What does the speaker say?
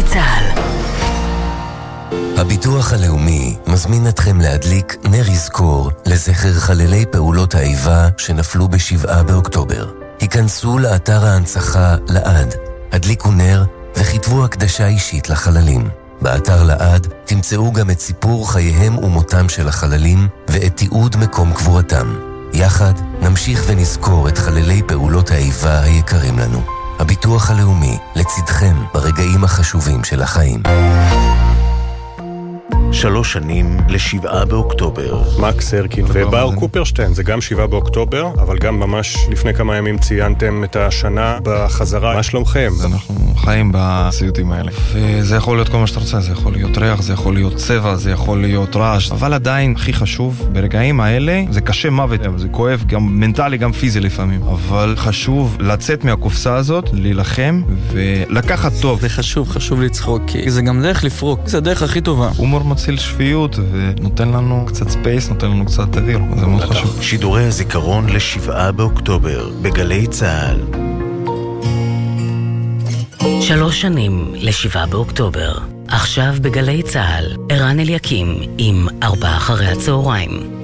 גלי צהל. הביטוח הלאומי מזמין אתכם להדליק נר יזכור לזכר חללי פעולות האיבה שנפלו ב7 באוקטובר. היכנסו לאתר ההנצחה לעד, הדליקו נר וכתבו הקדשה אישית לחללים. באתר לעד תמצאו גם את סיפור חייהם ומותם של החללים ואת תיעוד מקום קבורתם. יחד נמשיך ונזכור את חללי פעולות האיבה היקרים לנו. הביטוח הלאומי לצדכם ברגעים החשובים של החיים. 3 שנים ל7 באוקטובר. מקס הרקין ובר קופרשטיין, זה גם 7 באוקטובר, אבל גם ממש לפני כמה ימים ציינתם את השנה בחזרה. מה שלומכם? אנחנו חיים בסיוטים האלה, וזה יכול להיות כל מה שאתה רוצה, זה יכול להיות ריח, זה יכול להיות צבע, זה יכול להיות רעש, אבל עדיין הכי חשוב, ברגעים האלה זה קשה מוות, זה כואב גם מנטלי, גם פיזי לפעמים, אבל חשוב לצאת מהקופסה הזאת, להילחם ולקחת טוב. זה חשוב לצחוק, כי זה גם דרך לפרוק, זה הדרך הכי טובה. הומור מציל שפיות ונותן לנו קצת ספייס, נותן לנו קצת אוויר, זה מאוד חשוב. שידורי הזיכרון ל7 באוקטובר בגלי צהל. 3 שנים ל7 באוקטובר. עכשיו בגלי צהל, ערן אליקים עם 4 אחרי הצהריים.